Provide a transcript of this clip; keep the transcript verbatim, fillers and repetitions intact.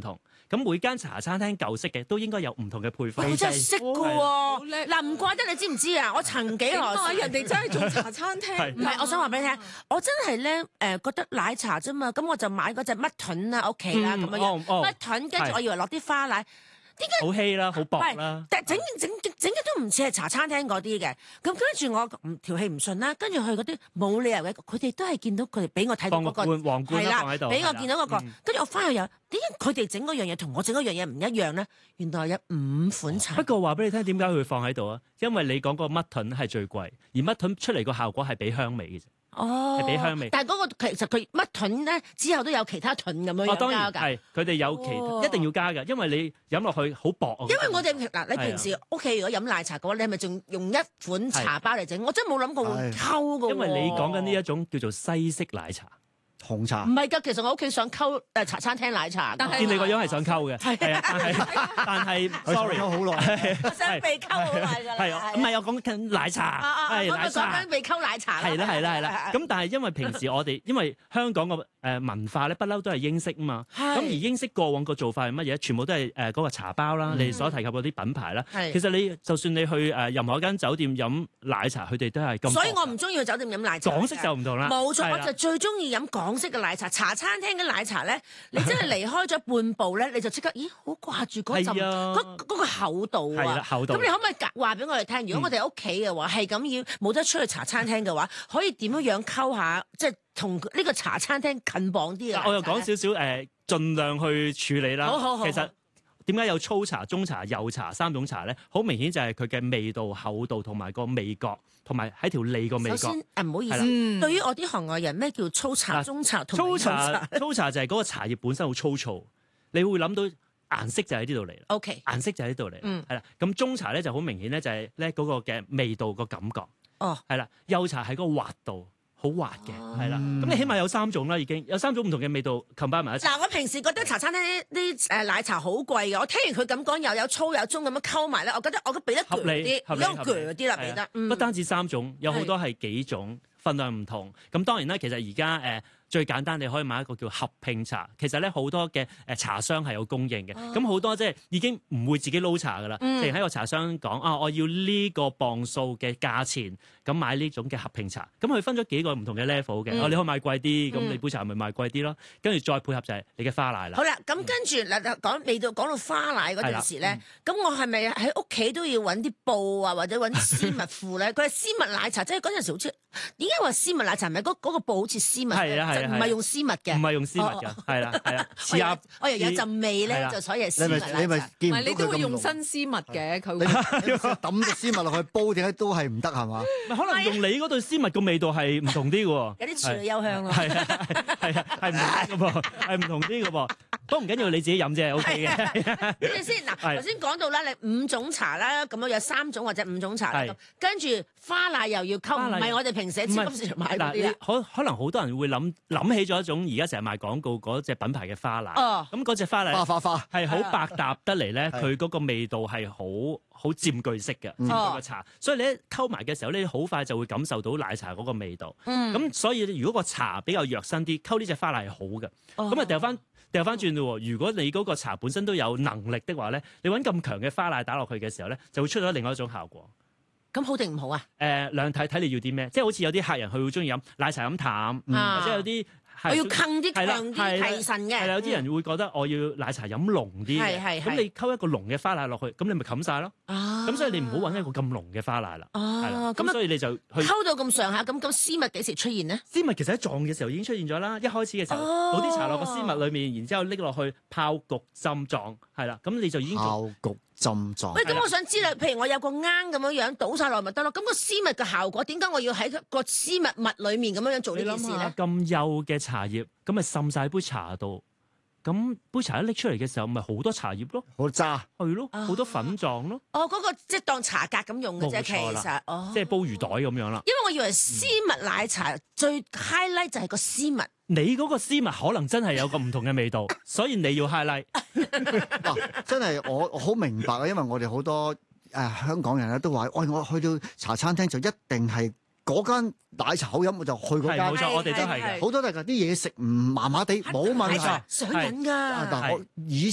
同。咁每間茶餐廳舊式嘅都應該有唔同嘅配方。 我真係識㗎喎， 叻嗱唔怪得你知唔知啊？我曾幾何時人哋真係做茶餐廳， 唔係，我想話俾你聽，我真係咧誒覺得奶茶啫嘛，咁我就買嗰隻乜盾啊屋企啦咁樣樣，乜盾跟住我以為落啲花奶。點解好稀啦，好薄啦， 但整整整嘅都唔似係茶餐廳嗰啲嘅，咁跟住我唔條氣唔順啦，跟住去嗰啲冇理由嘅，佢哋都係見到佢哋俾我睇到嗰個皇冠啦，放喺度， 俾我見到嗰個，跟住我翻去又點解佢哋整嗰樣嘢同我整嗰樣嘢唔一樣咧？原來有五款茶。 不過話俾你聽，點解佢會放喺度啊？因為你講個乜盾係最貴，而乜盾出嚟個效果係俾香味嘅啫。 哦， 係俾香味， 但係嗰個其實佢乜盾咧，之後都有其他盾咁樣哦，當然加㗎。 係，佢哋有其、哦、一定要加㗎，因為你飲落去好薄啊。 因為我哋嗱，你平時屋企如果飲奶茶嘅話，你係咪仲用一款茶包嚟整？我真係冇諗過會溝㗎。 因為你講緊呢一種叫做西式奶茶。 紅茶唔係㗎，其實我屋企想溝誒茶餐廳奶茶， 但係見你個樣係想溝嘅，係啊，但係但係，sorry， 溝好耐， 我想被溝好耐㗎啦， 係唔係我講緊奶茶，係奶茶， 講緊被溝奶茶， 係啦係啦係啦。咁但係因為平時我哋因為香港個誒文化咧，不嬲都係英式啊嘛，咁而英式過往個做法係乜嘢？全部都係誒嗰個茶包啦，你所提及嗰啲品牌啦。其實你就算你去誒任何一間酒店飲奶茶，佢哋都係咁。 所以我唔中意去酒店飲奶茶。 港式就唔同啦。 冇錯，我就最中意飲港式嘅奶茶。茶餐廳嘅奶茶咧，你真係離開咗半步咧，你就即刻，咦，好掛住嗰陣嗰嗰個厚度啊！ 厚度。 咁你可唔可以話俾我哋聽？如果我哋喺屋企嘅話，係咁要冇得出去茶餐廳嘅話，可以點樣樣溝下，即係同呢個茶餐廳近磅啲嘅？ 我又講少少誒，盡量去處理啦。 好好好。 其實點解有粗茶、中茶、幼茶三種茶咧？好明顯就係佢嘅味道、厚度同埋個味覺，同埋喺條脷個味覺。 首先誒，唔好意思，對於我啲行外人，咩叫粗茶、中茶同粗茶？粗茶就係嗰個茶葉本身好粗糙，你會諗到顏色就喺呢度嚟啦。 OK， 顏色就喺呢度嚟。 嗯， 係啦。咁中茶咧就好明顯咧，就係咧嗰個嘅味道個感覺。 哦， 係啦。幼茶係嗰個滑度。好滑嘅，係啦，咁你起碼有三種啦，已經有三種唔同嘅味道 combine 埋一齊。 嗱，我平時覺得茶餐廳啲誒奶茶好貴嘅，我聽完佢咁講，又有粗有中咁樣溝埋咧，我覺得我都俾得鋸啲，比較鋸啲啦，俾得。 不單止三種，有好多係幾種，分量唔同。咁當然啦，其實而家誒最簡單，你可以買一個叫合拼茶。其實咧好多嘅誒茶商係有供應嘅，咁好多即係已經唔會自己撈茶噶啦，淨係喺個茶商講啊，我要呢個磅數嘅價錢，咁買呢種嘅合拼茶。咁佢分咗幾個唔同嘅 level 嘅，哦，你可以買貴啲，咁你杯茶咪賣貴啲咯。跟住再配合就係你嘅花奶啦。 好啦，咁跟住嗱講未到講到花奶嗰陣時咧，咁我係咪喺屋企都要揾啲布啊，或者揾絲襪褲咧？佢係絲襪奶茶，即係嗰陣時好似點解話絲襪奶茶？係咪嗰嗰個布好似絲襪嘅？唔係用絲襪嘅， 唔係用絲襪嘅，係啦係啦，似啊， 我又有陣味咧，就所以係絲襪奶茶。 你咪見唔到佢咁濃？ 你都會用新絲襪嘅，佢會抌隻絲襪落去煲，點解都係唔得係嘛？ 可能用你嗰對絲襪個味道係唔同啲嘅喎， 有啲處女幽香咯。 係啊係啊係唔同嘅噃，係唔同啲嘅噃。都唔緊要，你自己飲啫 ，OK 嘅。 跟住先嗱，頭先講到啦，你五種茶啦，咁樣有三種或者五種茶啦，咁跟住花奶又要溝，唔係我哋平時喺超級市場買嗰啲啦。 可可能好多人會諗諗起咗一種而家成日賣廣告嗰隻品牌嘅花奶。哦，咁嗰隻花奶花花花係好百搭得嚟咧，佢嗰個味道係好好佔據式嘅，佔據個茶。所以你一溝埋嘅時候咧，好快就會感受到奶茶嗰個味道。嗯，咁所以如果個茶比較弱身啲，溝呢隻花奶係好嘅。咁啊掉翻。掉翻轉咯喎！如果你嗰個茶本身都有能力的話咧，你揾咁強嘅花奶打落去嘅時候咧，就會出咗另外一種效果。 咁好定唔好啊？ 誒，兩睇睇你要啲咩，即係好似有啲客人佢會中意飲奶茶飲淡，嗯、或者有啲我要坑啲強啲提神嘅。 係啦，有啲人會覺得我要奶茶飲濃啲嘅，咁、嗯、你溝一個濃嘅花奶落去，咁你咪冚晒咯。咁、啊、所以你唔好揾一個咁濃嘅花奶啦。哦，咁所以你就去溝到咁上下，咁咁絲襪幾時出現呢？ 絲襪其實喺撞嘅時候已經出現咗啦。一開始嘅時候倒啲、哦、茶落個絲襪裏面，然之後拎落去泡焗浸撞，係啦，咁你就已經泡焗浸撞。 喂，咁我想知啦，譬如我有個罌咁樣樣倒晒落咪得咯？咁個絲襪嘅效果點解我要喺個絲襪襪裡面咁樣樣做呢件事咧？ 咁幼嘅茶葉，咁咪滲晒杯茶度。咁杯茶一拎出嚟嘅時候，咪好多茶葉咯， 好渣， 係咯，好多粉狀咯。 哦，嗰個即係當茶格咁用嘅啫，其實，哦， 即係煲魚袋咁樣啦。 因為我以為絲襪奶茶最 highlight 就係個絲襪。 你嗰個絲襪可能真係有個唔同嘅味道，所以你要 highlight。 嗱，真係我我好明白啊，因為我哋好多誒香港人咧都話，喂，我去到茶餐廳就一定係嗰間奶茶好飲，我就去嗰間。 冇錯，我哋都係嘅。 好多都係啲嘢食唔麻麻地，冇問題， 上癮㗎。 但係我以